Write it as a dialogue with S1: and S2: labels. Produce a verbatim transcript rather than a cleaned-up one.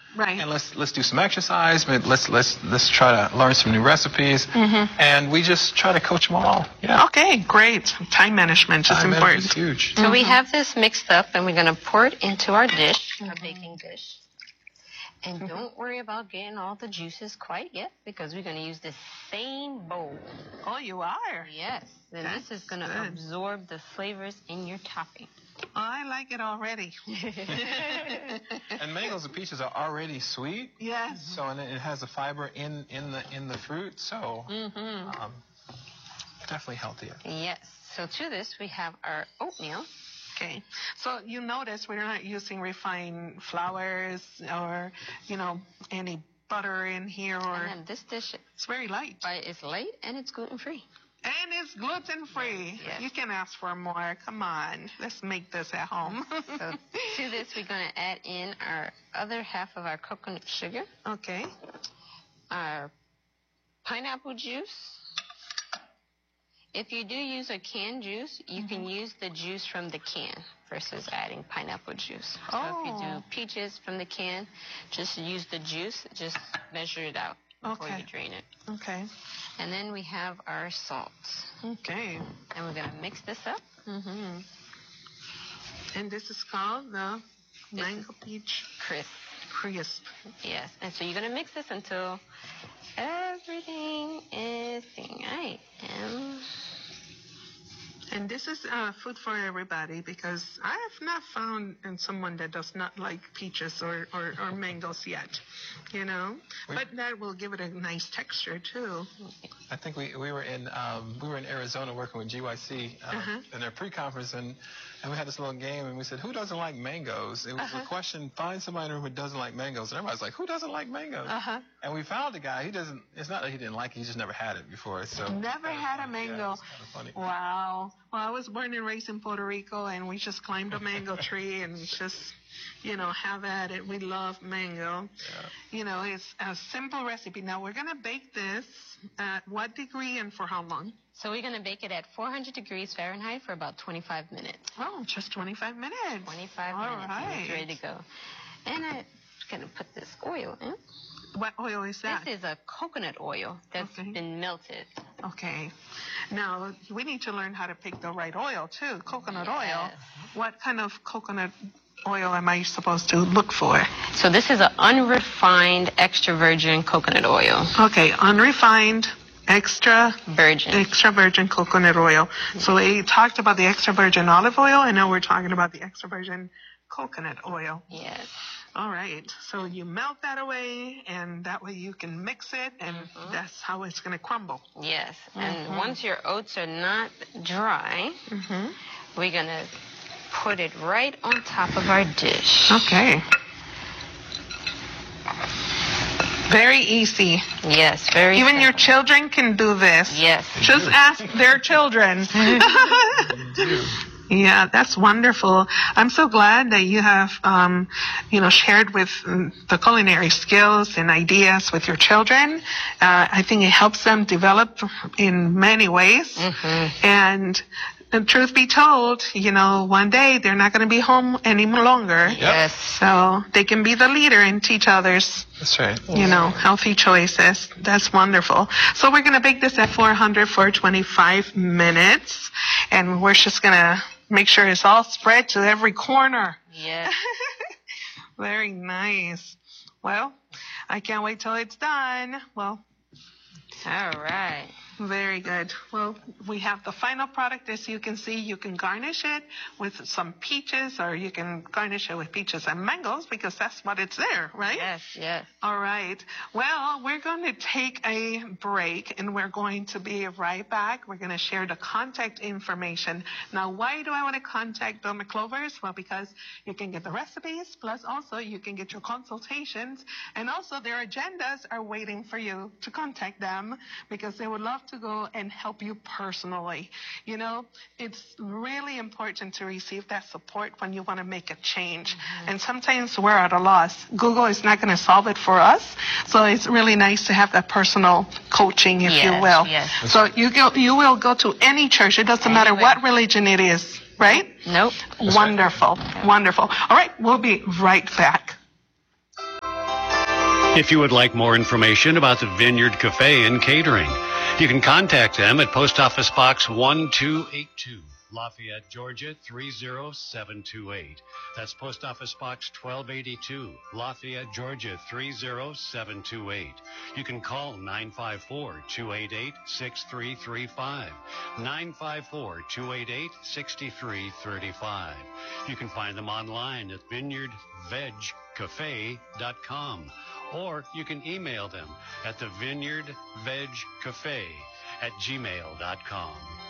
S1: Right.
S2: And let's let's do some exercise. Let's let's let's try to learn some new recipes.
S1: Mm-hmm.
S2: And we just try to coach them all. Yeah.
S1: Okay, great. Time management is
S2: Time
S1: important.
S2: is huge.
S3: So
S1: Mm-hmm.
S3: we have this mixed up, and we're going to pour it into our dish, our baking dish. And
S1: Mm-hmm.
S3: don't worry about getting all the juices quite yet, because we're going to use the same bowl.
S1: Oh, you are?
S3: Yes. Then
S1: That's
S3: this is going to
S1: good.
S3: absorb the flavors in your topping.
S1: I like it already.
S2: And mangoes and peaches are already sweet.
S1: Yes.
S2: So and it has a fiber in in the in the fruit. So
S3: Mm-hmm.
S2: um, definitely healthier.
S3: Yes. So to this, we have our oatmeal.
S1: Okay. So you notice we're not using refined flours or, you know, any butter in here, or
S3: And then this dish,
S1: it's very light.
S3: but it's light and it's gluten-free.
S1: And it's gluten free.
S3: Yes.
S1: You can ask for more. Come on. Let's make this at home.
S3: So to this, we're going to add in our other half of our coconut sugar,
S1: Okay.
S3: our pineapple juice. If you do use a canned juice, you can use the juice from the can versus adding pineapple juice. So if you do
S1: Oh.
S3: peaches from the can, just use the juice, just measure it out before
S1: Okay.
S3: you drain it.
S1: Okay.
S3: And then we have our salt.
S1: Okay.
S3: And we're going to mix this up.
S1: Mm-hmm. And this is called the
S3: This
S1: mango peach
S3: Crisp.
S1: crisp.
S3: Yes. And so you're going to mix this until everything is singing. I am.
S1: And this is uh, food for everybody, because I have not found in someone that does not like peaches or, or, or mangoes yet, you know.
S2: We-
S1: But that will give it a nice texture too.
S2: I think we, we were in um, we were in Arizona working with G Y C uh,
S1: Uh-huh.
S2: in their pre-conference, and, and we had this little game, and we said, who doesn't like mangoes? It was
S1: Uh-huh.
S2: a question, find somebody in the room who doesn't like mangoes. And everybody's like, who doesn't like mangoes?
S1: Uh-huh.
S2: And we found a guy, he doesn't, it's not that he didn't like it, he just never had it before. So
S1: Never
S2: kinda
S1: had a
S2: funny. Yeah,
S1: mango.
S2: it's kind of funny.
S1: Wow. Well, I was born and raised in Puerto Rico, and we just climbed a mango tree and just, you know, have at it. We love mango.
S2: Yeah.
S1: You know, it's a simple recipe. Now, we're going to bake this at what degree and for how long?
S3: So we're going to bake it at four hundred degrees Fahrenheit for about twenty-five minutes.
S1: Oh, just twenty-five minutes.
S3: twenty-five
S1: All
S3: minutes and it's
S1: right.
S3: ready to go. And I'm going to put this oil in.
S1: What oil is that?
S3: This is a coconut oil that's
S1: Okay.
S3: been melted.
S1: Okay. Now, we need to learn how to pick the right oil, too. Coconut oil.
S3: Yes.
S1: What kind of coconut oil am I supposed to look for?
S3: So this is an unrefined extra virgin coconut oil.
S1: Okay, unrefined, extra,
S3: Virgin.
S1: extra virgin coconut oil. So we talked about the extra virgin olive oil, and now we're talking about the extra virgin coconut oil.
S3: Yes.
S1: All right. So you melt that away, and that way you can mix it, and
S3: Mhm.
S1: that's how it's going to crumble.
S3: Yes. And
S1: Mhm.
S3: once your oats are not dry,
S1: Mm-hmm.
S3: we're going to put it right on top of our dish.
S1: Okay. Very easy.
S3: Yes, very
S1: Even your
S3: simple.
S1: children can do this.
S3: Yes.
S1: Just ask their children. Yeah, that's wonderful. I'm so glad that you have, um, you know, shared with um, the culinary skills and ideas with your children. Uh, I think it helps them develop in many ways.
S3: Mm-hmm.
S1: And the truth be told, you know, one day they're not going to be home any longer.
S3: Yes.
S1: So they can be the leader and teach others,
S2: That's right.
S1: you know, healthy choices. That's wonderful. So we're going to bake this at four hundred for twenty-five minutes. And we're just going to make sure it's all spread to every corner.
S3: Yes.
S1: Very nice. Well, I can't wait till it's done. Well,
S3: All right.
S1: very good. Well, we have the final product. As you can see, you can garnish it with some peaches, or you can garnish it with peaches and mangoes, because that's what it's there, right?
S3: Yes, yes.
S1: All right. Well, we're going to take a break, and we're going to be right back. We're going to share the contact information. Now, why do I want to contact the McClovers? Well, because you can get the recipes, plus also you can get your consultations, and also their agendas are waiting for you to contact them, because they would love to go and help you personally. You know, it's really important to receive that support when you want to make a change. Mm-hmm. And sometimes we're at a loss. Google is not going to solve it for us. So it's really nice to have that personal coaching, if
S3: Yes,
S1: you will.
S3: yes.
S1: So you go, you will go to any church. It doesn't matter
S3: Anywhere.
S1: what religion it is, right?
S3: Nope.
S1: Wonderful. Wonderful. All right. We'll be right back.
S4: If you would like more information about the Vineyard Cafe and Catering, you can contact them at Post Office Box one two eight two, Lafayette, Georgia three zero seven two eight. That's Post Office Box twelve eighty-two, Lafayette, Georgia three zero seven two eight. You can call nine five four, two eight eight, six three three five, nine five four, two eight eight, six three three five. You can find them online at vineyard veg cafe dot com, or you can email them at the vineyard veg cafe at gmail dot com.